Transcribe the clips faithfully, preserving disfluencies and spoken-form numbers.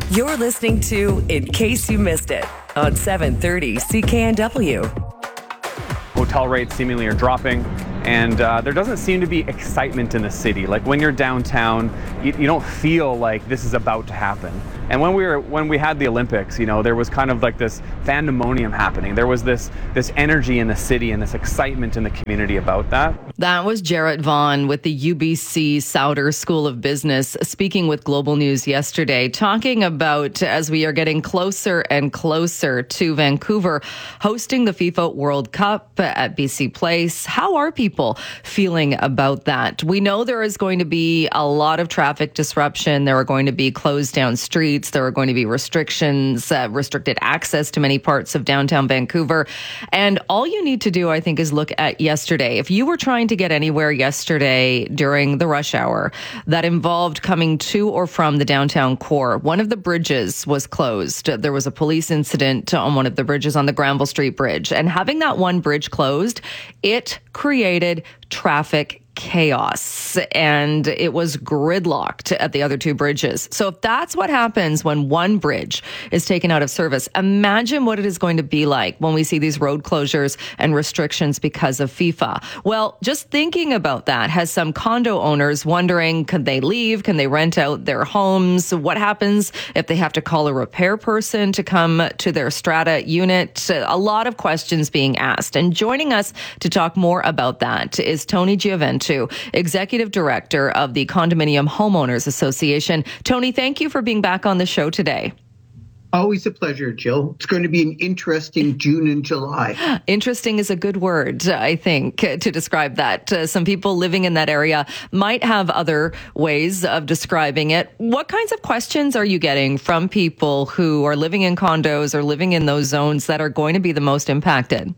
You're listening to In Case You Missed It on seven thirty C K N W. Hotel rates seemingly are dropping, and uh, there doesn't seem to be excitement in the city. Like when you're downtown, you, you don't feel like this is about to happen. And when we were when we had the Olympics, you know, there was kind of like this pandemonium happening. There was this this energy in the city and this excitement in the community about that. That was Jarrett Vaughn with the U B C Sauder School of Business speaking with Global News yesterday, talking about as we are getting closer and closer to Vancouver hosting the FIFA World Cup at B C Place. How are people feeling about that? We know there is going to be a lot of traffic disruption. There are going to be closed down streets. There are going to be restrictions, uh, restricted access to many parts of downtown Vancouver. And all you need to do, I think, is look at yesterday. If you were trying to get anywhere yesterday during the rush hour that involved coming to or from the downtown core, one of the bridges was closed. There was a police incident on one of the bridges on the Granville Street Bridge. And having that one bridge closed, it created traffic chaos, and it was gridlocked at the other two bridges. So if that's what happens when one bridge is taken out of service, imagine what it is going to be like when we see these road closures and restrictions because of FIFA. Well, just thinking about that has some condo owners wondering, can they leave? Can they rent out their homes? What happens if they have to call a repair person to come to their strata unit? A lot of questions being asked. And joining us to talk more about that is Tony Giaventu, Executive Director of the Condominium Homeowners Association. Tony, thank you for being back on the show today. Always a pleasure, Jill. It's going to be an interesting June and July. Interesting is a good word, I think, to describe that. Uh, some people living in that area might have other ways of describing it. What kinds of questions are you getting from people who are living in condos or living in those zones that are going to be the most impacted?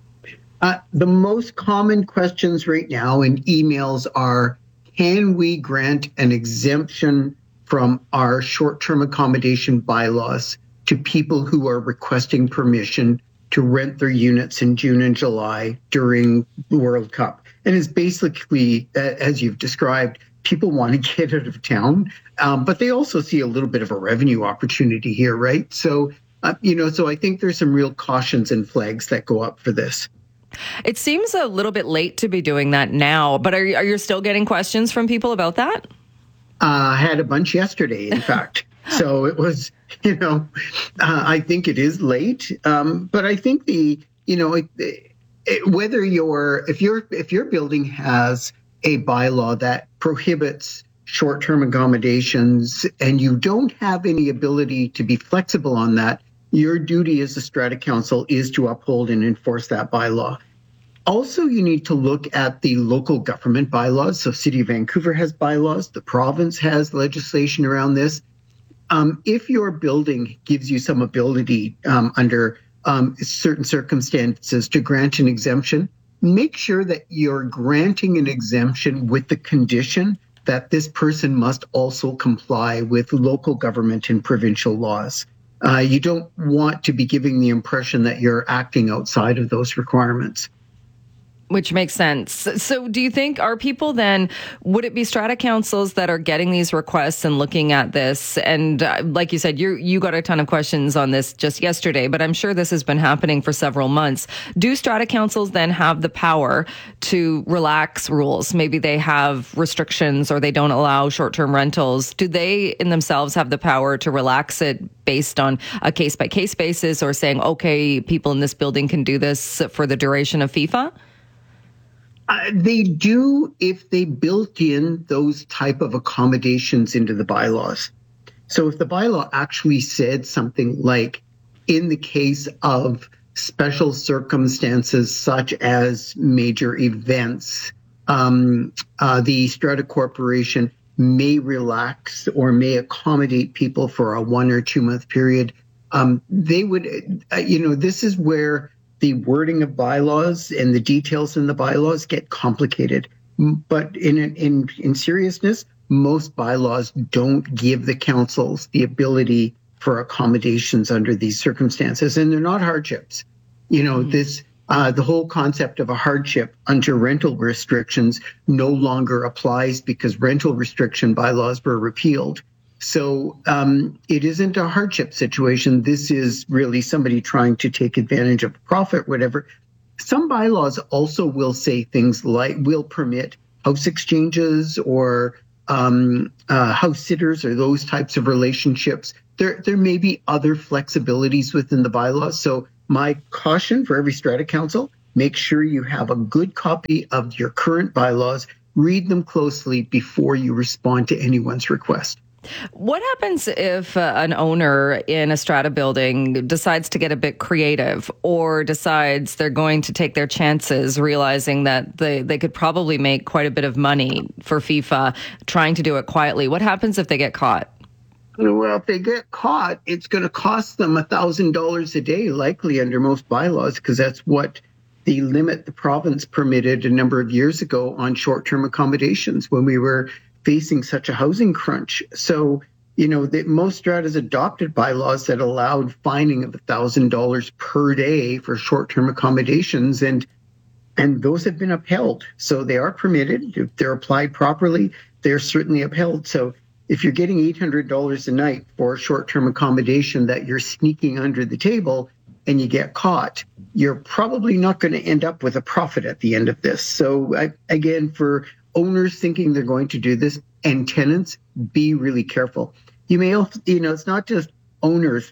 Uh, the most common questions right now in emails are, can we grant an exemption from our short-term accommodation bylaws to people who are requesting permission to rent their units in June and July during the World Cup? And it's basically, uh, as you've described, people want to get out of town, um, but they also see a little bit of a revenue opportunity here, right? So, uh, you know, so I think there's some real cautions and flags that go up for this. It seems a little bit late to be doing that now, but are you, are you still getting questions from people about that? Uh, I had a bunch yesterday, in fact. So it was, you know, uh, I think it is late. Um, but I think the, you know, it, it, whether you're, if your if your building has a bylaw that prohibits short-term accommodations and you don't have any ability to be flexible on that, your duty as a strata council is to uphold and enforce that bylaw. Also, you need to look at the local government bylaws. So City of Vancouver has bylaws. The province has legislation around this. Um, if your building gives you some ability um, under um, certain circumstances to grant an exemption, make sure that you're granting an exemption with the condition that this person must also comply with local government and provincial laws. Uh, you don't want to be giving the impression that you're acting outside of those requirements. Which makes sense. So do you think, are people then, would it be strata councils that are getting these requests and looking at this? And uh, like you said, you you got a ton of questions on this just yesterday, but I'm sure this has been happening for several months. Do strata councils then have the power to relax rules? Maybe they have restrictions or they don't allow short-term rentals. Do they in themselves have the power to relax it based on a case-by-case basis, or saying, okay, people in this building can do this for the duration of FIFA? Uh, they do if they built in those type of accommodations into the bylaws. So if the bylaw actually said something like, in the case of special circumstances such as major events, um, uh, the Strata Corporation may relax or may accommodate people for a one or two month period, um, they would, uh, you know, this is where the wording of bylaws and the details in the bylaws get complicated. But in in in seriousness, most bylaws don't give the councils the ability for accommodations under these circumstances, and they're not hardships. You know, mm-hmm. this uh, the whole concept of a hardship under rental restrictions no longer applies because rental restriction bylaws were repealed. So um, it isn't a hardship situation. This is really somebody trying to take advantage of profit, whatever. Some bylaws also will say things like will permit house exchanges or um, uh, house sitters or those types of relationships. There, there may be other flexibilities within the bylaws. So my caution for every strata council, make sure you have a good copy of your current bylaws, read them closely before you respond to anyone's request. What happens if uh, an owner in a strata building decides to get a bit creative or decides they're going to take their chances, realizing that they, they could probably make quite a bit of money for FIFA trying to do it quietly? What happens if they get caught? Well, if they get caught, it's going to cost them one thousand dollars a day, likely under most bylaws, because that's what the limit the province permitted a number of years ago on short-term accommodations when we were facing such a housing crunch. So, you know, the, most stratas adopted bylaws that allowed fining of one thousand dollars per day for short-term accommodations, and and those have been upheld. So they are permitted. If they're applied properly, they're certainly upheld. So if you're getting eight hundred dollars a night for a short-term accommodation that you're sneaking under the table and you get caught, you're probably not going to end up with a profit at the end of this. So I, again, for owners thinking they're going to do this and tenants, be really careful. You may also, you know, it's not just owners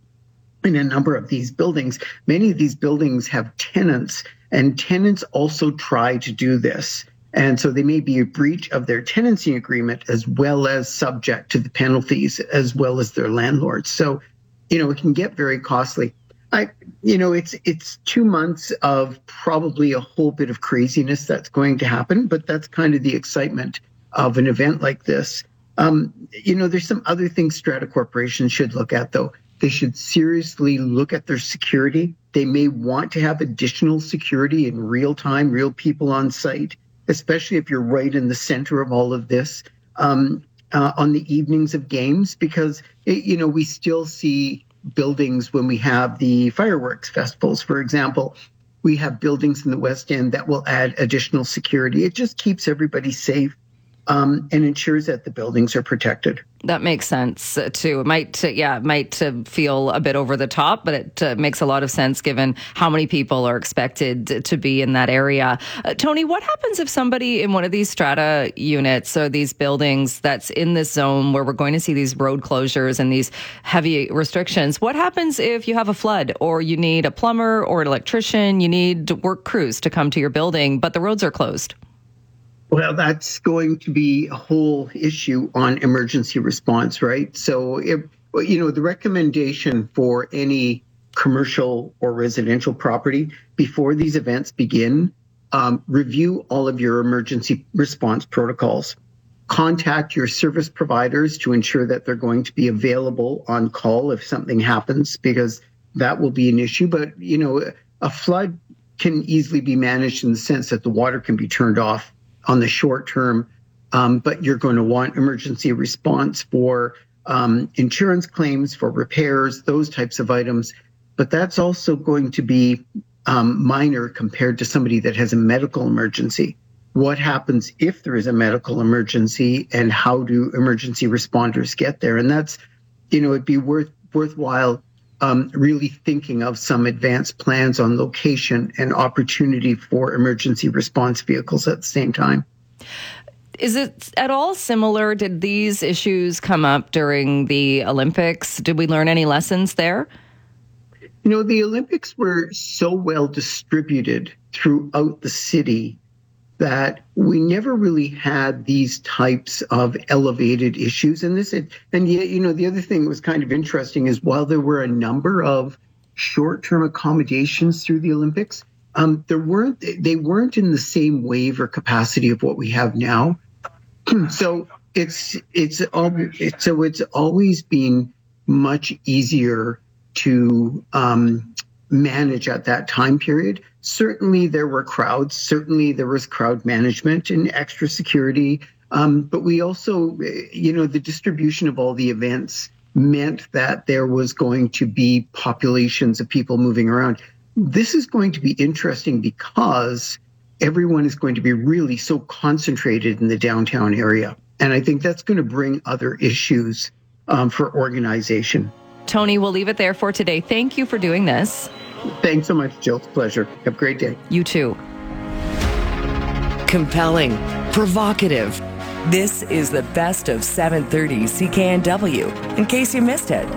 in a number of these buildings. Many of these buildings have tenants, and tenants also try to do this. And so they may be a breach of their tenancy agreement as well as subject to the penalties as well as their landlords. So, you know, it can get very costly. I, you know, it's it's two months of probably a whole bit of craziness that's going to happen, but that's kind of the excitement of an event like this. Um, you know, there's some other things strata corporations should look at, though. They should seriously look at their security. They may want to have additional security in real time, real people on site, especially if you're right in the center of all of this um, uh, on the evenings of games, because, it, you know, we still see buildings when we have the fireworks festivals, for example. We have buildings in the West End that will add additional security. It just keeps everybody safe um, and ensures that the buildings are protected. That makes sense uh, too. It might, uh, yeah, it might uh, feel a bit over the top, but it uh, makes a lot of sense given how many people are expected to be in that area. Uh, Tony, what happens if somebody in one of these strata units or these buildings that's in this zone where we're going to see these road closures and these heavy restrictions? What happens if you have a flood or you need a plumber or an electrician, you need work crews to come to your building, but the roads are closed? Well, that's going to be a whole issue on emergency response, right? So, if, you know, the recommendation for any commercial or residential property before these events begin, um, review all of your emergency response protocols. Contact your service providers to ensure that they're going to be available on call if something happens, because that will be an issue. But, you know, a flood can easily be managed in the sense that the water can be turned off on the short term, um, but you're going to want emergency response for um, insurance claims, for repairs, those types of items. But that's also going to be um, minor compared to somebody that has a medical emergency. What happens if there is a medical emergency, and how do emergency responders get there? And that's, you know, it'd be worth worthwhile um, really thinking of some advanced plans on location and opportunity for emergency response vehicles at the same time. Is it at all similar? Did these issues come up during the Olympics? Did we learn any lessons there? You know, the Olympics were so well distributed throughout the city that we never really had these types of elevated issues. And this, and yet, you know, the other thing that was kind of interesting is while there were a number of short-term accommodations through the Olympics, um, there weren't, they weren't in the same wave or capacity of what we have now. So it's, it's, it's, so it's always been much easier to um, manage at that time period. Certainly there were crowds, certainly there was crowd management and extra security. Um, but we also, you know, the distribution of all the events meant that there was going to be populations of people moving around. This is going to be interesting because everyone is going to be really so concentrated in the downtown area. And I think that's going to bring other issues um, for organization. Tony, we'll leave it there for today. Thank you for doing this. Thanks so much, Jill. It's a pleasure. Have a great day. You too. Compelling, provocative. This is the best of seven thirty C K N W, in case you missed it.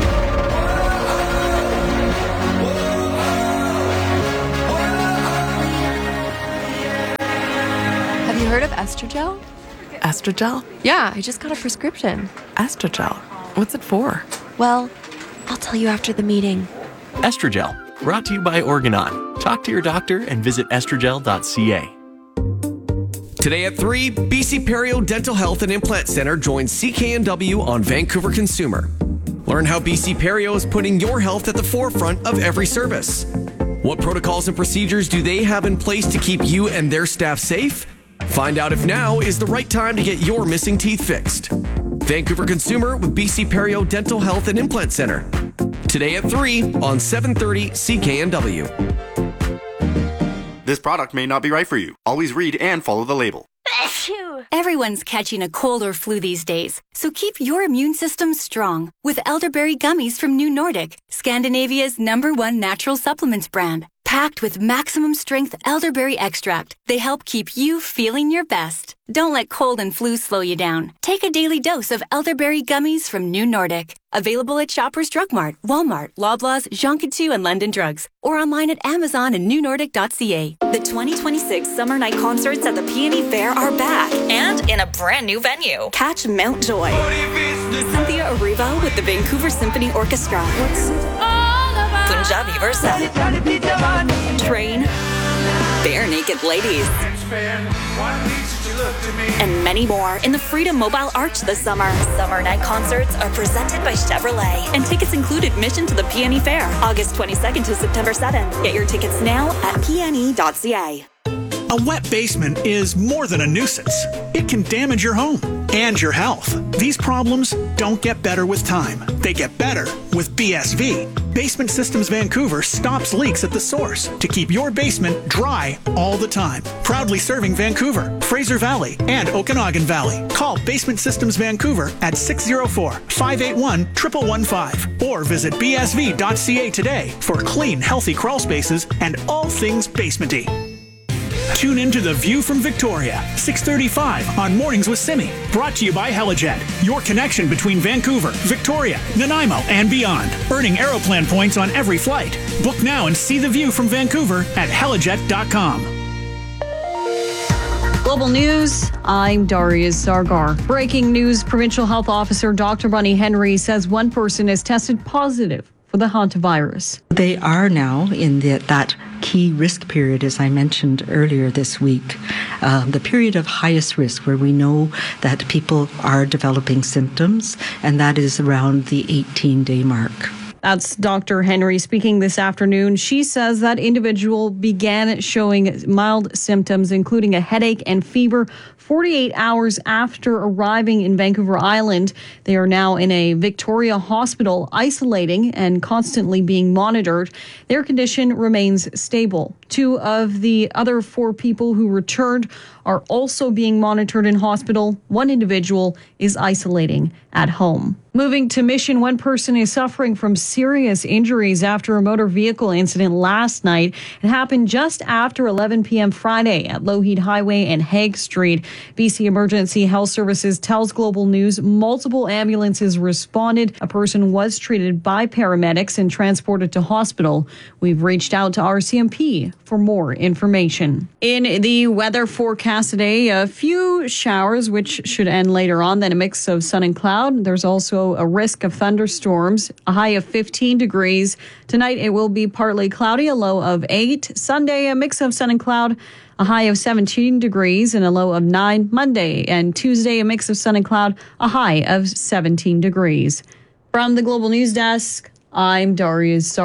Have you heard of Estrogel? Estrogel? Yeah, I just got a prescription. Estrogel? What's it for? Well, I'll tell you after the meeting. Estrogel, brought to you by Organon. Talk to your doctor and visit estrogel dot c a. Today at three, B C Perio Dental Health and Implant Center joins C K N W on Vancouver Consumer. Learn how B C Perio is putting your health at the forefront of every service. What protocols and procedures do they have in place to keep you and their staff safe? Find out if now is the right time to get your missing teeth fixed. Vancouver Consumer with B C Perio Dental Health and Implant Center. Today at three on seven thirty C K N W. This product may not be right for you. Always read and follow the label. Everyone's catching a cold or flu these days, so keep your immune system strong with elderberry gummies from New Nordic, Scandinavia's number one natural supplements brand. Packed with maximum strength elderberry extract, they help keep you feeling your best. Don't let cold and flu slow you down. Take a daily dose of elderberry gummies from New Nordic. Available at Shoppers Drug Mart, Walmart, Loblaws, Jean Coutu, and London Drugs, or online at Amazon and new nordic dot c a. The twenty twenty-six Summer Night Concerts at the Peony Fair are back and in a brand new venue. Catch Mount Joy, Cynthia Erivo with the Vancouver Symphony Orchestra, Punjabi Versa, Train, Bare Naked Ladies, and many more in the Freedom Mobile Arch this summer. Summer Night Concerts are presented by Chevrolet, and tickets include admission to the P N E Fair, August twenty-second to September seventh. Get your tickets now at p n e dot c a. A wet basement is more than a nuisance. It can damage your home and your health. These problems don't get better with time. They get better with B S V. Basement Systems Vancouver stops leaks at the source to keep your basement dry all the time. Proudly serving Vancouver, Fraser Valley, and Okanagan Valley. Call Basement Systems Vancouver at six oh four, five eight one, one one one five or visit b s v dot c a today for clean, healthy crawl spaces and all things basementy. Tune into The View from Victoria, six thirty-five on Mornings with Simi. Brought to you by Helijet, your connection between Vancouver, Victoria, Nanaimo, and beyond. Earning Aeroplan points on every flight. Book now and see the view from Vancouver at helijet dot com. Global News, I'm Darius Zargar. Breaking news, Provincial Health Officer Doctor Bonnie Henry says one person has tested positive for the hantavirus. They are now in the, that key risk period, as I mentioned earlier this week, uh, the period of highest risk where we know that people are developing symptoms, and that is around the eighteen-day mark. That's Doctor Henry speaking this afternoon. She says that individual began showing mild symptoms, including a headache and fever, forty-eight hours after arriving in Vancouver Island. They are now in a Victoria hospital, isolating and constantly being monitored. Their condition remains stable. Two of the other four people who returned are also being monitored in hospital. One individual is isolating at home. Moving to Mission, one person is suffering from serious injuries after a motor vehicle incident last night. It happened just after eleven p.m. Friday at Lougheed Highway and Hague Street. B C Emergency Health Services tells Global News multiple ambulances responded. A person was treated by paramedics and transported to hospital. We've reached out to R C M P for more information. In the weather forecast today, a few showers, which should end later on, then a mix of sun and cloud. There's also a risk of thunderstorms, a high of fifteen degrees. Tonight, it will be partly cloudy, a low of eight. Sunday, a mix of sun and cloud, a high of seventeen degrees and a low of nine. Monday and Tuesday, a mix of sun and cloud, a high of seventeen degrees. From the Global News Desk, I'm Darius Sar.